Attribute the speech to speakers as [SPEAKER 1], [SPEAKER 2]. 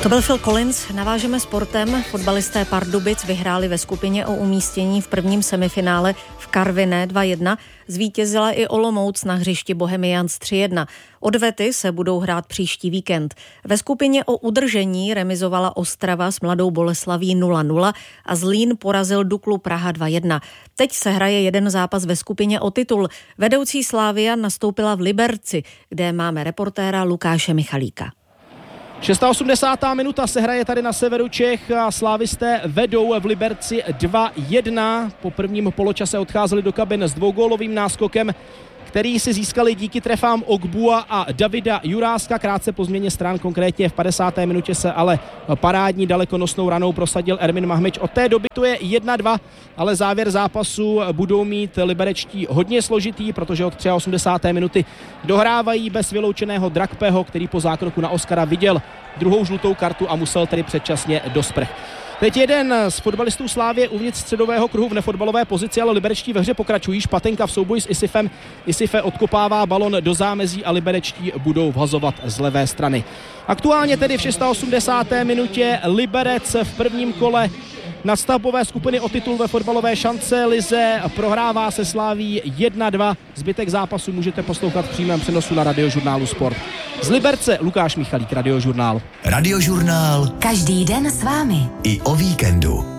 [SPEAKER 1] To byl Phil Collins, navážeme sportem. Fotbalisté Pardubic vyhráli ve skupině o umístění v prvním semifinále v Karviné 2-1. Zvítězila i Olomouc na hřišti Bohemians 3-1. Odvety se budou hrát příští víkend. Ve skupině o udržení remizovala Ostrava s Mladou Boleslaví 0-0 a Zlín porazil Duklu Praha 2-1. Teď se hraje jeden zápas ve skupině o titul. Vedoucí Slavia nastoupila v Liberci, kde máme reportéra Lukáše Michalíka.
[SPEAKER 2] 86. minuta se hraje tady na severu Čech a slávisté vedou v Liberci 2-1. Po prvním poločase odcházeli do kabin s dvougólovým náskokem, který si získali díky trefám Ogbua a Davida Juráska. Krátce po změně stran, konkrétně v 50. minutě se ale parádní dalekonosnou ranou prosadil Ermin Mahmič. Od té doby to je 1-2, ale závěr zápasu budou mít liberečtí hodně složitý, protože od 83. minuty dohrávají bez vyloučeného Drakpeho, který po zákroku na Oskara viděl druhou žlutou kartu a musel tedy předčasně do sprch. Teď jeden z fotbalistů Slávie uvnitř středového kruhu v nefotbalové pozici, ale liberečtí ve hře pokračují. Špatenka v souboji s Isifem. Isife odkopává balon do zámezí a liberečtí budou vhazovat z levé strany. Aktuálně tedy v 86. minutě Liberec v prvním kole nadstavbové skupiny o titul ve fotbalové šance lize prohrává se Slavií 1-2. Zbytek zápasu můžete poslouchat v přímém přenosu na Radiožurnálu Sport. Z Liberce Lukáš Michalík, Radiožurnál.
[SPEAKER 3] Radiožurnál. Každý den s vámi. I o víkendu.